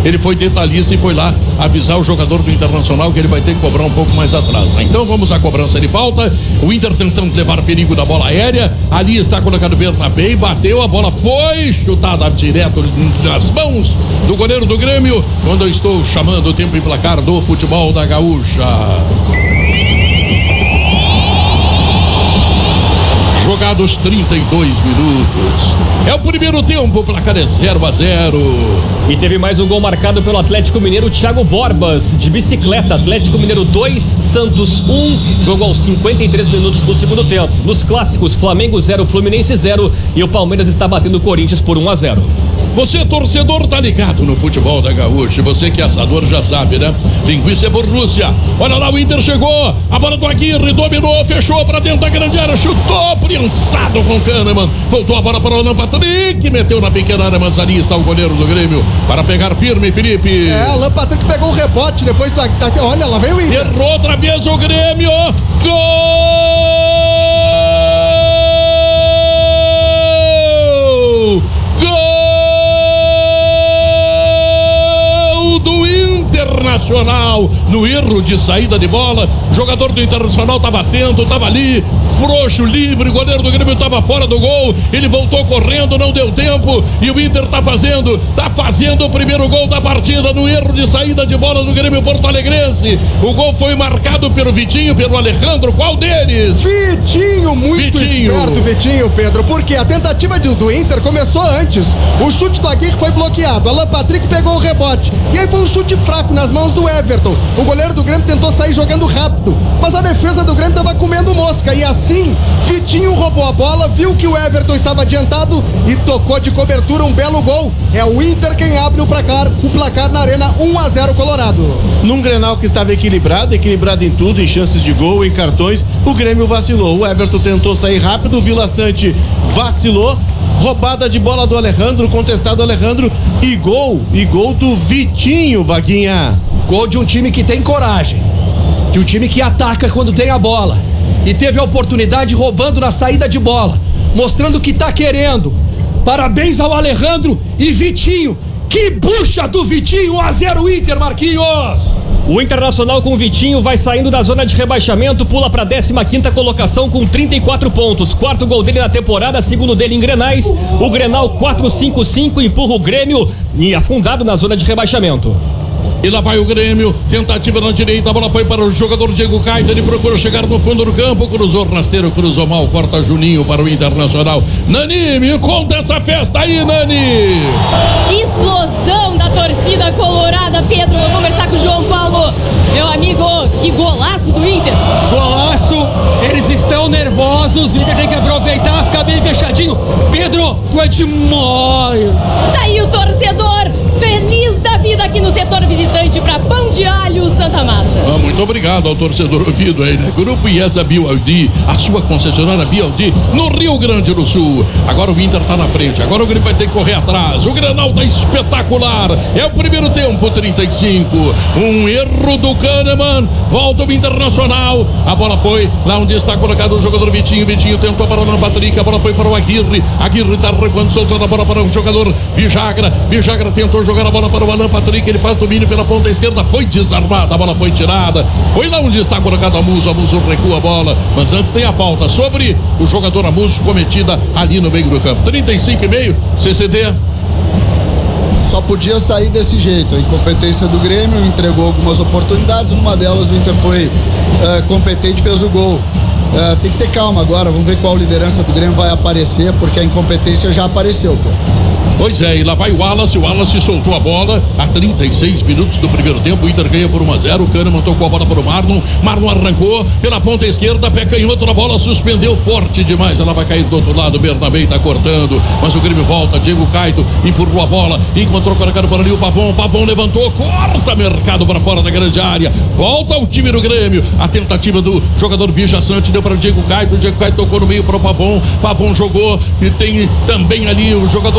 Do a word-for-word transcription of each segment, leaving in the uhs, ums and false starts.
ele foi detalhista e foi lá avisar o jogador do Internacional que ele vai ter que cobrar um pouco mais atrás. Então vamos à cobrança de falta. O Inter tentando levar perigo da bola aérea. Ali está colocado o Bernabé, bateu, a bola foi chutada direto nas mãos do goleiro do Grêmio. Quando eu estou chamando o tempo e placar do futebol da Gaúcha. Jogados trinta e dois minutos. É o primeiro tempo, o placar é zero a zero. E teve mais um gol marcado pelo Atlético Mineiro, Thiago Borbas, de bicicleta. Atlético Mineiro dois, Santos um. Jogo aos cinquenta e três minutos do segundo tempo. Nos clássicos, Flamengo zero, Fluminense zero. E o Palmeiras está batendo o Corinthians por um a zero. Você, torcedor, tá ligado no futebol da Gaúcha. Você que é assador já sabe, né? Linguiça é Borussia. Olha lá, o Inter chegou. A bola do Aguirre dominou, fechou pra dentro da grande área, chutou, prensado com o Kahneman. Voltou a bola para o Alan Patrick, meteu na pequena área, mas ali está o goleiro do Grêmio para pegar firme, Felipe. É, Alan Patrick pegou o rebote depois da. da olha, lá vem o Inter. Errou outra vez o Grêmio. Gol! Gol! Do Internacional, no erro de saída de bola, o jogador do Internacional estava atento, estava ali, frouxo, livre, o goleiro do Grêmio estava fora do gol, ele voltou correndo, não deu tempo, e o Inter está fazendo, está fazendo o primeiro gol da partida, no erro de saída de bola do Grêmio Porto-Alegrense. O gol foi marcado pelo Vitinho, pelo Alejandro, qual deles? Vitinho, muito Vitinho. esperto, Vitinho, Pedro, porque a tentativa do, do Inter começou antes, o chute do Aguirre foi bloqueado, Alan Patrick pegou o rebote, e aí foi um chute fraco nas mãos do Everton. O goleiro do Grêmio tentou sair jogando rápido, mas a defesa do Grêmio estava comendo mosca, e assim Vitinho roubou a bola, viu que o Everton estava adiantado e tocou de cobertura um belo gol. É o Inter quem abre o placar, o placar na Arena, um a zero Colorado. Num Grenal que estava equilibrado, equilibrado em tudo, em chances de gol, em cartões, o Grêmio vacilou. O Everton tentou sair rápido, o Vila Sante vacilou. Roubada de bola do Alejandro, contestado Alejandro, e gol, e gol do Vitinho, Vaguinha. Gol de um time que tem coragem, de um time que ataca quando tem a bola, e teve a oportunidade roubando na saída de bola, mostrando que tá querendo. Parabéns ao Alejandro e Vitinho, que bucha do Vitinho, um a zero Inter, Marquinhos. O Internacional com o Vitinho vai saindo da zona de rebaixamento, pula para a décima quinta colocação com trinta e quatro pontos. Quarto gol dele na temporada, segundo dele em Grenais. O Grenal quatro cinco cinco empurra o Grêmio e afundado na zona de rebaixamento. E lá vai o Grêmio, tentativa na direita, a bola foi para o jogador Diego Caio, ele procurou chegar no fundo do campo, cruzou rasteiro, cruzou mal, corta Juninho para o Internacional. Nani, me conta essa festa aí, Nani! Explosão da torcida colorada, Pedro, vou conversar com o João Paulo. Meu amigo, que golaço do Inter! Golaço, eles estão nervosos, o Inter tem que aproveitar, ficar bem fechadinho. Pedro, tu é demais! Tá aí o torcedor, feliz da vida aqui no setor visitante para Pão de Alho Santa Massa. Ah, muito obrigado ao torcedor ouvido aí, né? Grupo IESA B Y D, a sua concessionária B Y D no Rio Grande do Sul. Agora o Inter tá na frente, agora o Grêmio vai ter que correr atrás. O Grenal tá espetacular. É o primeiro tempo, trinta e cinco. Um erro do Kahneman. Volta o Internacional. A bola foi lá onde está colocado o jogador Vitinho. Vitinho tentou para o Alan Patrick. A bola foi para o Aguirre. Aguirre tá recuando, soltando a bola para o jogador Vijagra. Vijagra tentou jogar a bola para o Alan Patrick. Ele faz domínio pela ponta esquerda. Foi desarmada. A bola foi tirada. Foi lá onde está colocado a Amuso. A Amuso recua a bola. Mas antes tem a falta sobre o jogador Amuso cometida ali no meio do campo. trinta e cinco e meio. C C D. Só podia sair desse jeito. A incompetência do Grêmio entregou algumas oportunidades. Numa delas o Inter foi uh, competente e fez o gol. Uh, tem que ter calma agora. Vamos ver qual liderança do Grêmio vai aparecer, porque a incompetência já apareceu, pô. Pois é, e lá vai o Wallace, o Wallace soltou a bola a trinta e seis minutos do primeiro tempo, o Inter ganha por um a zero, o Kahneman tocou a bola para o Marlon, Marlon arrancou pela ponta esquerda, pé canhoto na bola, suspendeu forte demais, ela vai cair do outro lado, o Bernabé está cortando, mas o Grêmio volta, Diego Caio empurrou a bola, encontrou colocado por ali o Pavão, o Pavão levantou, corta mercado para fora da grande área, volta o time do Grêmio, a tentativa do jogador Vija Sante deu para o Diego Caio, o Diego Caio tocou no meio para o Pavão, Pavão jogou, e tem também ali o jogador Danilo,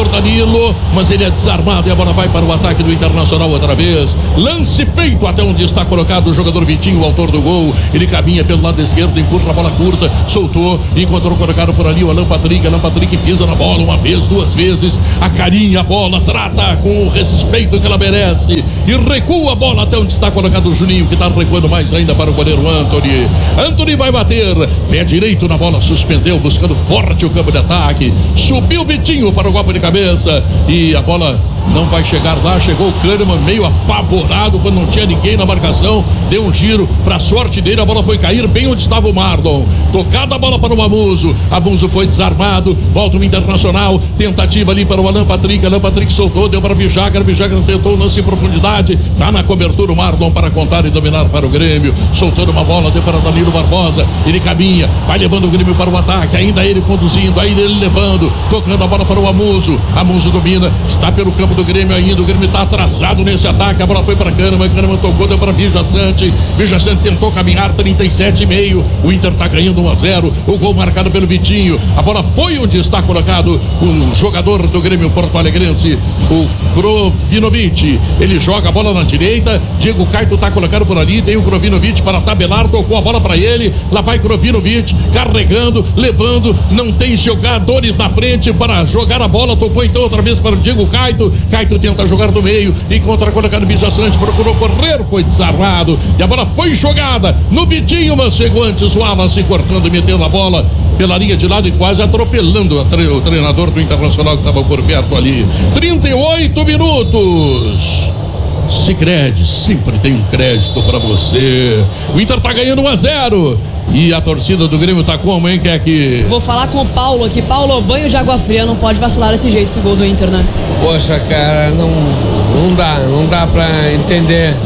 vacilou, mas ele é desarmado e a bola vai para o ataque do Internacional outra vez. Lance feito até onde está colocado o jogador Vitinho, o autor do gol. Ele caminha pelo lado esquerdo, empurra a bola curta, soltou, encontrou colocado por ali o Alan Patrick. Alan Patrick pisa na bola uma vez, duas vezes, acarinha a bola, trata com o respeito que ela merece e recua a bola até onde está colocado o Juninho, que está recuando mais ainda para o goleiro Anthony. Anthony vai bater, pé direito na bola, suspendeu, buscando forte o campo de ataque. Subiu Vitinho para o golpe de cabeça e a bola não vai chegar lá. Chegou o Kahneman meio apavorado quando não tinha ninguém na marcação, deu um giro, para sorte dele a bola foi cair bem onde estava o Marlon. Tocada a bola para o Amuso, Amuso foi desarmado, volta o Internacional, tentativa ali para o Alan Patrick. Alan Patrick soltou, deu para o Vijagra, Vijagra tentou o lance em profundidade, tá na cobertura o Marlon para contar e dominar para o Grêmio, soltando uma bola, deu para Danilo Barbosa, ele caminha, vai levando o Grêmio para o ataque, ainda ele conduzindo, ainda ele levando, tocando a bola para o Amuso, Amuso domina, está pelo campo do Grêmio ainda, o Grêmio está atrasado nesse ataque, a bola foi para Kahneman, Kahneman tocou, deu para Vijaçante, Vijaçante tentou caminhar, trinta e sete e meio, o Inter está ganhando um a zero, o gol marcado pelo Vitinho, a bola foi onde está colocado o jogador do Grêmio Porto Alegrense, o Krovinovic, ele joga a bola na direita, Diego Caito está colocado por ali, tem o Krovinovic para tabelar, tocou a bola para ele, lá vai Krovinovic, carregando, levando, não tem jogadores na frente para jogar a bola, tocou então outra vez para o Diego Caito, Caito tenta jogar no meio, encontra colocado o Vijaçante, procurou correr, foi desarmado, e a bola foi jogada no Vitinho, mas chegou antes o Alan se cortando, metendo a bola pela linha de lado e quase atropelando o treinador do Internacional que estava por perto ali. trinta e oito minutos. Sicredi sempre tem um crédito pra você. O Inter tá ganhando um a zero. E a torcida do Grêmio tá como, hein? Quer que... Vou falar com o Paulo aqui. Paulo, banho de água fria, não pode vacilar desse jeito esse gol do Inter, né? Poxa, cara, não, não dá, não dá pra entender.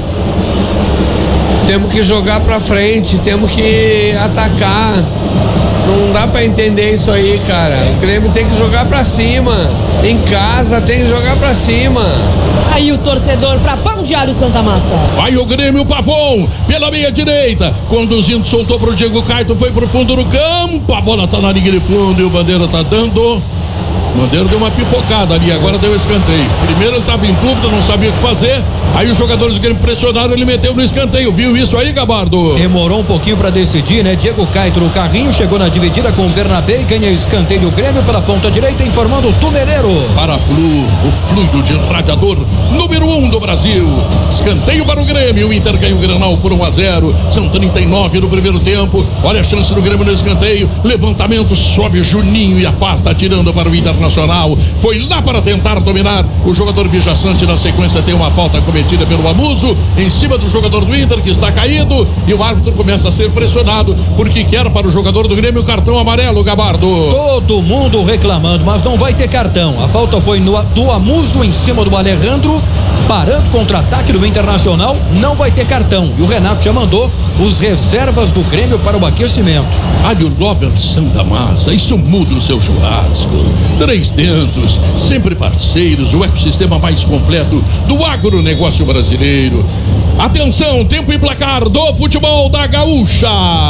Temos que jogar pra frente, temos que atacar. Não dá pra entender isso aí, cara. O Grêmio tem que jogar pra cima. Em casa tem que jogar pra cima. Aí o torcedor pra Pão de Alho Santa Massa. Vai o Grêmio, Pavon, pela meia direita, conduzindo, soltou pro Diego Caito, foi pro fundo do campo, a bola tá na linha de fundo e o Bandeira tá dando. O Bandeira deu uma pipocada ali, agora deu escanteio. Primeiro ele estava em dúvida, não sabia o que fazer. Aí os jogadores do Grêmio pressionaram, ele meteu no escanteio. Viu isso aí, Gabardo? Demorou um pouquinho para decidir, né? Diego Caito no carrinho, chegou na dividida com o Bernabé e ganha escanteio do Grêmio pela ponta direita, informando o Tumeleiro. Para Flu, o fluido de radiador número um do Brasil. Escanteio para o Grêmio. O Inter ganha o Grenal por um a zero. São trinta e nove no primeiro tempo. Olha a chance do Grêmio no escanteio. Levantamento, sobe Juninho e afasta, tirando para o Internacional. Foi lá para tentar dominar. O jogador Vijaçante na sequência tem uma falta cometida pelo Amuso em cima do jogador do Inter que está caído e o árbitro começa a ser pressionado porque quer para o jogador do Grêmio cartão amarelo, Gabardo. Todo mundo reclamando, mas não vai ter cartão. A falta foi no, do Amuso em cima do Alejandro, parando o contra-ataque do Internacional, não vai ter cartão. E o Renato já mandou os reservas do Grêmio para o aquecimento. Alho Lover Santa Massa, isso muda o seu churrasco. Três dentos, sempre parceiros, o ecossistema mais completo do agronegócio brasileiro. Atenção, tempo e placar do futebol da Gaúcha.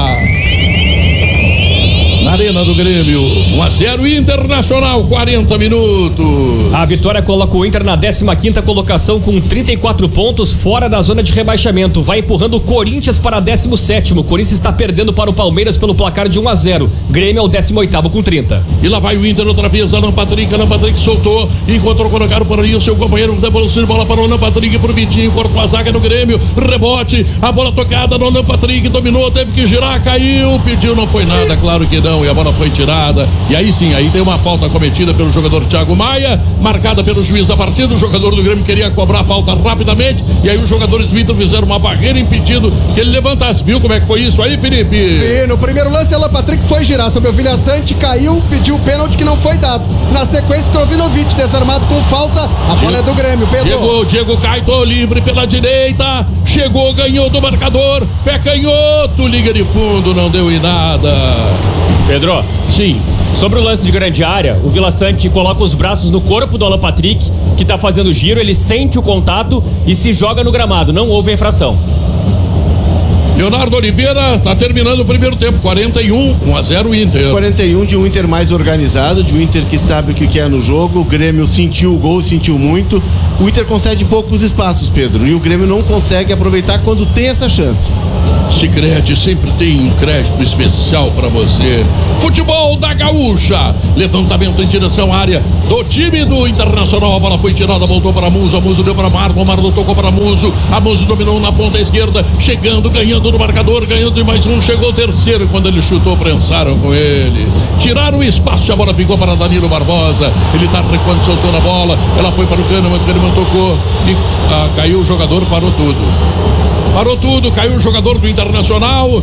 Na Arena do Grêmio, um a zero Internacional, quarenta minutos. A vitória coloca o Inter na décima quinta colocação com trinta e quatro pontos, fora da zona de rebaixamento. Vai empurrando o Corinthians para décimo sétimo. O Corinthians está perdendo para o Palmeiras pelo placar de um a zero. Grêmio é o décimo oitavo com trinta. E lá vai o Inter outra vez, Alan Patrick, Alan Patrick soltou, encontrou, colocaram por ali o seu companheiro, devolução de bola para o Alan Patrick, para o Vitinho, cortou a zaga do Grêmio, rebote, a bola tocada no Alan Patrick, dominou, teve que girar, caiu, pediu, não foi nada, claro que não. E a bola foi tirada, e aí sim, aí tem uma falta cometida pelo jogador Thiago Maia, marcada pelo juiz da partida. O jogador do Grêmio queria cobrar a falta rapidamente, e aí os jogadores do Inter fizeram uma barreira impedindo que ele levantasse. Viu como é que foi isso aí, Felipe? E no primeiro lance, Alan Patrick foi girar sobre o Vilhaçante, caiu, pediu o pênalti que não foi dado. Na sequência, Krovinovic desarmado com falta, a bola é do Grêmio, Pedro. Chegou Diego Caito livre pela direita, chegou, ganhou do marcador, pé canhoto, liga de fundo, não deu em nada. Pedro? Sim. Sobre o lance de grande área, o Vilhaçante coloca os braços no corpo do Alan Patrick, que está fazendo o giro, ele sente o contato e se joga no gramado, não houve infração. Leonardo Oliveira tá terminando o primeiro tempo, quarenta e um, um a zero Inter. quarenta e um de um Inter mais organizado, de um Inter que sabe o que quer no jogo. O Grêmio sentiu o gol, sentiu muito. O Inter concede poucos espaços, Pedro, e o Grêmio não consegue aproveitar quando tem essa chance. Sicredi sempre tem um crédito especial para você. Futebol da Gaúcha, levantamento em direção à área do time do Internacional. A bola foi tirada, voltou para Muso, Muso deu para Marlon, Marlon tocou para Muso, a Muso dominou na ponta esquerda, chegando, ganhando no marcador, ganhando de mais um, chegou o terceiro, quando ele chutou, prensaram com ele, tiraram o espaço, a bola ficou para Danilo Barbosa, ele tá recuando, soltou na bola, ela foi para o Kahneman, o Kahneman tocou e ah, caiu o jogador, parou tudo. Parou tudo, caiu o jogador do Internacional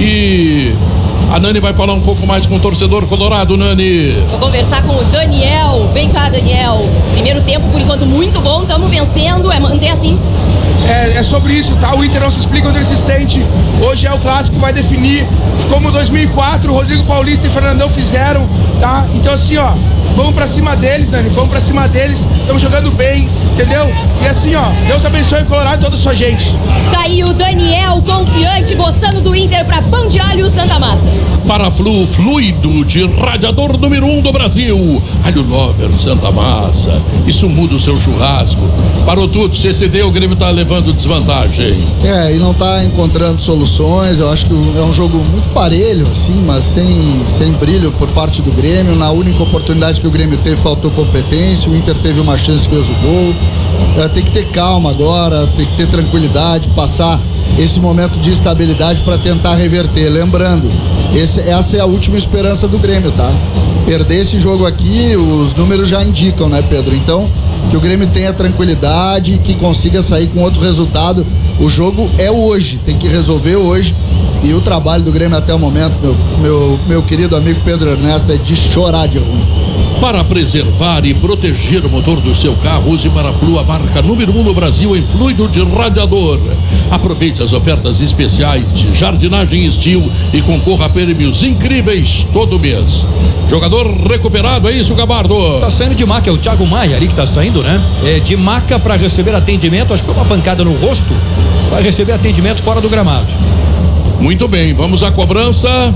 e a Nani vai falar um pouco mais com o torcedor colorado, Nani. Vou conversar com o Daniel. Vem cá, Daniel. Primeiro tempo, por enquanto, muito bom. Estamos vencendo. É manter assim. É, é sobre isso, tá? O Inter não se explica onde ele se sente. Hoje é o clássico, vai definir. Como dois mil e quatro, Rodrigo Paulista e Fernandão fizeram, tá? Então assim, ó, vamos pra cima deles, Nani. Vamos pra cima deles. Estamos jogando bem, entendeu? E assim, ó, Deus abençoe o Colorado e toda a sua gente. Tá aí o Daniel, confiante, gostando do Inter pra Pão de Alho Santa Massa. Paraflu fluido de radiador número um do Brasil. Alho Lover Santa Massa. Isso muda o seu churrasco. Parou tudo, C C D, o Grêmio tá levando desvantagem. É, e não tá encontrando soluções. Eu acho que é um jogo muito parelho, assim, mas sem, sem brilho por parte do Grêmio. Na única oportunidade que o Grêmio teve, faltou competência. O Inter teve uma chance, fez o gol. É, tem que ter calma agora, tem que ter tranquilidade, passar esse momento de estabilidade para tentar reverter. Lembrando, esse, essa é a última esperança do Grêmio, tá? Perder esse jogo aqui, os números já indicam, né, Pedro? Então, que o Grêmio tenha tranquilidade, que consiga sair com outro resultado. O jogo é hoje, tem que resolver hoje. E o trabalho do Grêmio até o momento, meu, meu, meu querido amigo Pedro Ernesto, é de chorar de ruim. Para preservar e proteger o motor do seu carro, use Paraflu, a marca número um no Brasil em fluido de radiador. Aproveite as ofertas especiais de jardinagem Estil e concorra a prêmios incríveis todo mês. Jogador recuperado, é isso, Gabardo? Tá saindo de maca, é o Thiago Maia ali que tá saindo, né? É de maca para receber atendimento, acho que foi uma pancada no rosto, vai receber atendimento fora do gramado. Muito bem, vamos à cobrança.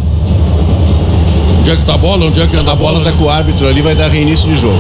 Onde é que tá a bola? Onde é que anda a bola? A bola tá com o árbitro ali, vai dar reinício de jogo.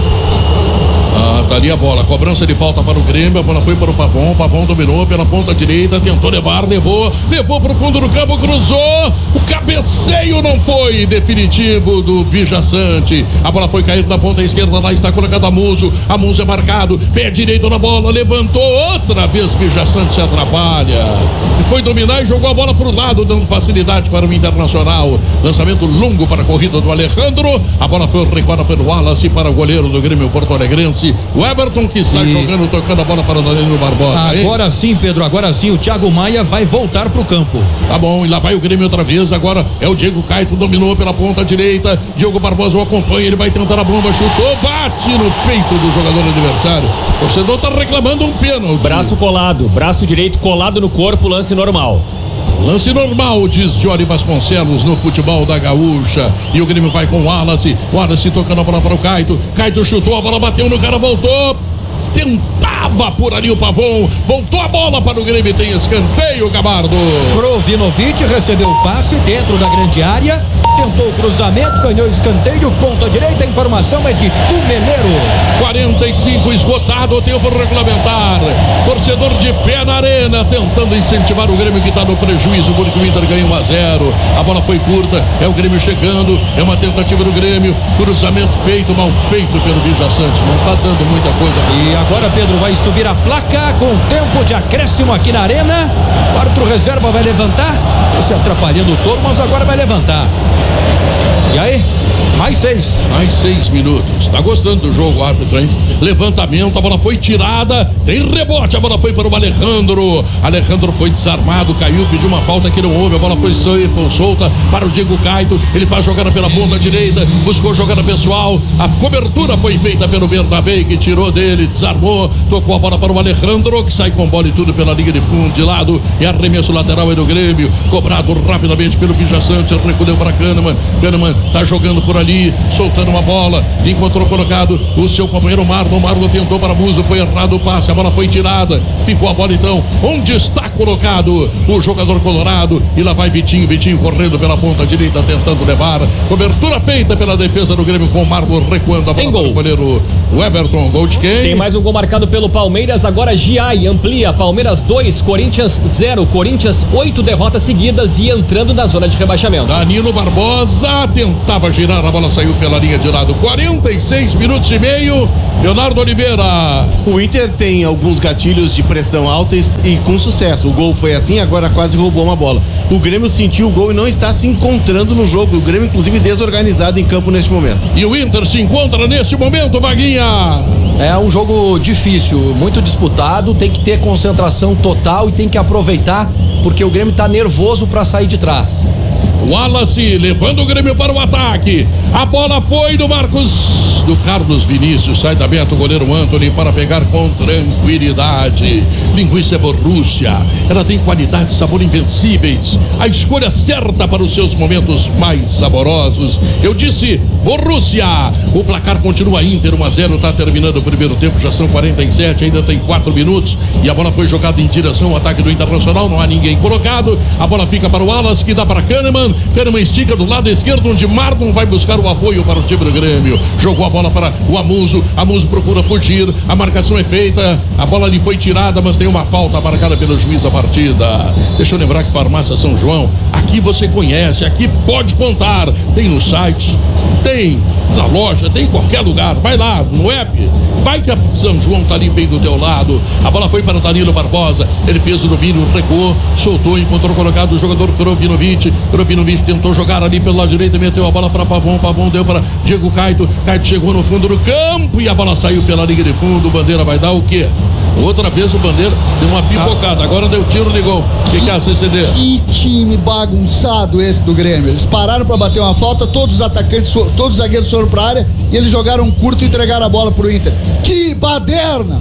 Ah, tá ali a bola. Cobrança de falta para o Grêmio. A bola foi para o Pavon. Pavon dominou pela ponta direita. Tentou levar, levou. Levou para o fundo do campo, cruzou. O cabeceio não foi definitivo do Vijaçante. A bola foi cair na ponta esquerda. Lá está colocado a Muso. A Muso é marcado. Pé direito na bola. Levantou outra vez. Vijaçante se atrapalha. E foi dominar e jogou a bola para o lado, dando facilidade para o Internacional. Lançamento longo para a corrida do Alejandro. A bola foi recuada pelo Wallace para o goleiro do Grêmio Porto Alegrense. O Everton que sai e... jogando, tocando a bola para o Danilo Barbosa. Agora hein? sim, Pedro, agora sim, o Thiago Maia vai voltar pro campo. Tá bom, e lá vai o Grêmio outra vez. Agora é o Diego Caetano, dominou pela ponta direita. Diogo Barbosa o acompanha, ele vai tentar a bomba, chutou, bate no peito do jogador adversário. O torcedor tá reclamando um pênalti. Braço colado, braço direito colado no corpo, lance normal. Lance normal, diz Jory Vasconcelos no futebol da Gaúcha. E o Grêmio vai com o Wallace. O Wallace tocando a bola para o Caetano. Caetano chutou, a bola bateu no cara, voltou. Tentava por ali o Pavon. Voltou a bola para o Grêmio. Tem escanteio, Gabardo. Krovinovic recebeu o passe dentro da grande área. Tentou o cruzamento, ganhou escanteio, ponta direita. A informação é de Tumeleiro. quarenta e cinco esgotado o tempo regulamentar. Torcedor de pé na arena, tentando incentivar o Grêmio que está no prejuízo, porque o Inter ganhou um a zero. A bola foi curta, é o Grêmio chegando, é uma tentativa do Grêmio. Cruzamento feito, mal feito pelo Vijaçante. Não está dando muita coisa. E agora, Pedro, vai subir a placa com tempo de acréscimo aqui na arena. O árbitro reserva vai levantar. Tá se atrapalhando todo, mas agora vai levantar. E aí? Mais seis. Mais seis minutos. Tá gostando do jogo, árbitro, hein? Levantamento, a bola foi tirada. Tem rebote, a bola foi para o Alejandro. Alejandro foi desarmado, caiu, pediu uma falta que não houve. A bola foi solta para o Diego Caetano. Ele faz jogada pela ponta direita, buscou jogada pessoal. A cobertura foi feita pelo Bernabé, que tirou dele, desarmou. Tocou a bola para o Alejandro, que sai com bola e tudo pela linha de fundo, de lado. E arremesso lateral é do Grêmio. Cobrado rapidamente pelo Vijaçante. Recolheu para Kahneman. Kahneman tá jogando por ali. ali, soltando uma bola, encontrou colocado o seu companheiro Marlon, Marlon tentou para Muso, foi errado o passe, a bola foi tirada, ficou a bola então, onde está colocado o jogador colorado, e lá vai Vitinho, Vitinho correndo pela ponta direita, tentando levar, cobertura feita pela defesa do Grêmio com o Marlon recuando a bola para o goleiro o Everton. Gol de quem? Tem mais um gol marcado pelo Palmeiras, agora Giai amplia, Palmeiras dois, Corinthians zero, Corinthians oito derrotas seguidas e entrando na zona de rebaixamento. Danilo Barbosa tentava girar, a bola saiu pela linha de lado, quarenta e seis minutos e meio, Leonardo Oliveira. O Inter tem alguns gatilhos de pressão alta e, e com sucesso, o gol foi assim, agora quase roubou uma bola. O Grêmio sentiu o gol e não está se encontrando no jogo, o Grêmio inclusive desorganizado em campo neste momento. E o Inter se encontra neste momento, Vaguinha. É um jogo difícil, muito disputado, tem que ter concentração total e tem que aproveitar, porque o Grêmio está nervoso para sair de trás. Wallace levando o Grêmio para o ataque. A bola foi do Marcos, do Carlos Vinícius. Sai da meta o goleiro Antony para pegar com tranquilidade. Linguiça Borussia. Ela tem qualidade e sabor invencíveis. A escolha certa para os seus momentos mais saborosos. Eu disse Borussia. O placar continua Inter um a zero. Está terminando o primeiro tempo. Já são quarenta e sete. Ainda tem quatro minutos. E a bola foi jogada em direção ao ataque do Internacional. Não há ninguém colocado. A bola fica para o Wallace, que dá para Kahneman. Kahneman estica do lado esquerdo, onde Marlon vai buscar o apoio para o time do Grêmio. Jogou a bola para o Amuso. Amuso procura fugir. A marcação é feita. A bola ali foi tirada, mas tem uma falta marcada pelo juiz da partida. Deixa eu lembrar que Farmácia São João, aqui você conhece, aqui pode contar. Tem no site, tem na loja, tem em qualquer lugar. Vai lá no app. Vai que a São João tá ali bem do teu lado. A bola foi para o Danilo Barbosa. Ele fez o domínio, recuou, soltou, encontrou colocado o jogador Krovinovic. Krovinovic tentou jogar ali pelo lado direito, meteu a bola para Pavon. Pavon deu para Diego Caito. Caito chegou no fundo do campo e a bola saiu pela linha de fundo. O Bandeira vai dar o quê? Outra vez o Bandeira deu uma pipocada. Agora deu tiro de gol. O que, que é a C C D? Que time bagunçado esse do Grêmio. Eles pararam para bater uma falta, todos os atacantes, todos os zagueiros foram para a área e eles jogaram curto e entregaram a bola pro Inter. Que baderna!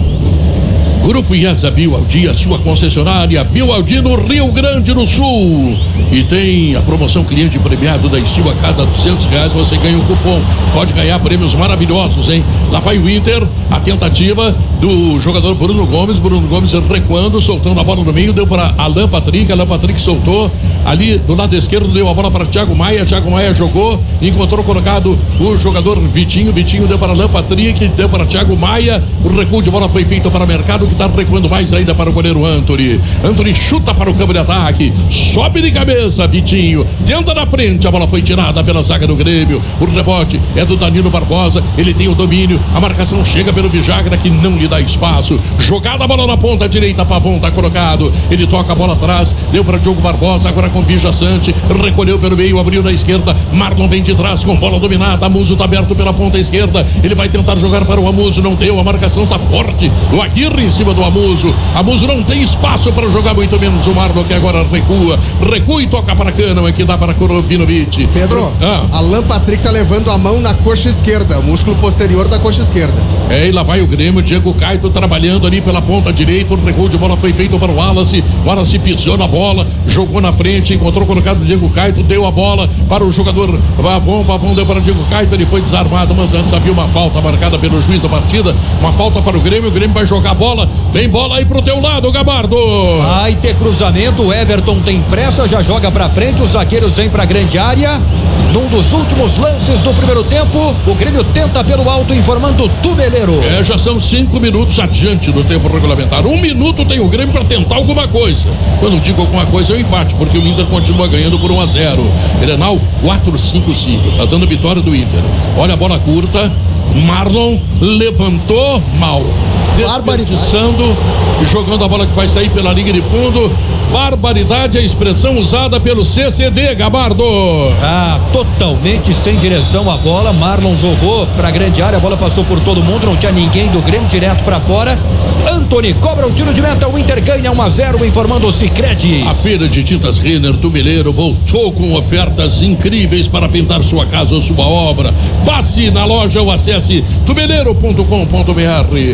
Grupo IESA Bialdi, a sua concessionária Bialdi no Rio Grande do Sul. E tem a promoção cliente premiado da Estil. A cada duzentos reais você ganha um cupom. Pode ganhar prêmios maravilhosos, hein? Lá vai o Inter, a tentativa do jogador Bruno Gomes. Bruno Gomes recuando, soltando a bola no meio, deu para Alan Patrick. Alan Patrick soltou ali do lado esquerdo, deu a bola para Thiago Maia. Thiago Maia jogou, encontrou colocado o jogador Vitinho. Vitinho deu para Alan Patrick, deu para Thiago Maia. O recuo de bola foi feito para o mercado, que está recuando mais ainda para o goleiro Antony. Antony chuta para o campo de ataque, sobe de cabeça, Vitinho tenta na frente, a bola foi tirada pela zaga do Grêmio. O rebote é do Danilo Barbosa, ele tem o domínio, a marcação chega pelo Vijagra, que não lhe dá espaço. Jogada a bola na ponta direita, Pavon tá colocado, ele toca a bola atrás, deu para Diogo Barbosa, agora com Vija Sante, recolheu pelo meio, abriu na esquerda, Marlon vem de trás com bola dominada, Amuso tá aberto pela ponta esquerda, ele vai tentar jogar para o Amuso, não deu, a marcação tá forte, o Aguirre em cima do Amuso. Amuso não tem espaço para jogar, muito menos o Marlon, que agora recua, recua e toca para Kahneman, que dá para Krovinovic. Pedro, ah. Alan Patrick tá levando a mão na coxa esquerda, músculo posterior da coxa esquerda. É, e lá vai o Grêmio, Diego Caito trabalhando ali pela ponta direita, o recuo de bola foi feito para o Wallace, o Wallace pisou na bola, jogou na frente, encontrou colocado o Diego Caito, deu a bola para o jogador Pavon, Pavon deu para o Diego Caito, ele foi desarmado, mas antes havia uma falta marcada pelo juiz da partida, uma falta para o Grêmio, o Grêmio vai jogar a bola, vem bola aí pro teu lado, Gabardo. Vai ter cruzamento, o Everton tem pressa, já joga pra frente, os zagueiros vêm pra grande área. Num dos últimos lances do primeiro tempo, o Grêmio tenta pelo alto, informando Tubeleiro. É, já são cinco minutos adiante do tempo regulamentar. Um minuto tem o Grêmio pra tentar alguma coisa. Quando digo alguma coisa é um empate, porque o Inter continua ganhando por um a zero. Grenal quatro cinco cinco, tá dando vitória do Inter. Olha a bola curta, Marlon levantou mal, desperdiçando e jogando a bola que vai sair pela linha de fundo. Barbaridade é a expressão usada pelo C C D, Gabardo. Ah, totalmente sem direção a bola. Marlon jogou pra grande área, a bola passou por todo mundo, não tinha ninguém do Grêmio, direto pra fora. Antony cobra o tiro de meta, o Inter ganha um a zero, informando o Sicredi. A feira de tintas Renner Tubeleiro voltou com ofertas incríveis para pintar sua casa ou sua obra. Passe na loja ou acesse tubeleiro ponto com ponto br. Lá vai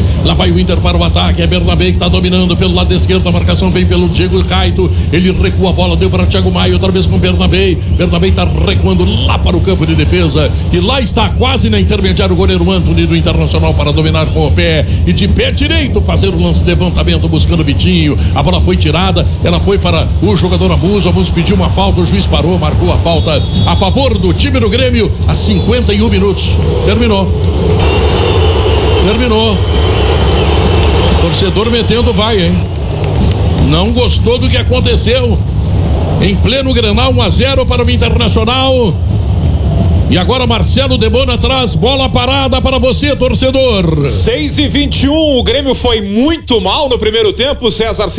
Vai o Inter para o ataque. É Bernabé que está dominando pelo lado esquerdo. A marcação vem pelo Diego Caito. Ele recua a bola, deu para Thiago Maia. Outra vez com Bernabé. Bernabé está recuando lá para o campo de defesa. E lá está quase na intermediária o goleiro Antony do Internacional para dominar com o pé. E de pé direito fazer o lance de levantamento buscando o Vitinho. A bola foi tirada. Ela foi para o jogador Amuso. Amuso pediu uma falta. O juiz parou, marcou a falta a favor do time do Grêmio a cinquenta e um minutos. Terminou. Terminou. Torcedor metendo vai, hein? Não gostou do que aconteceu. Em pleno Grenal, um a zero para o Internacional. E agora Marcelo Debona traz bola parada para você, torcedor. seis e vinte e um, o Grêmio foi muito mal no primeiro tempo, César.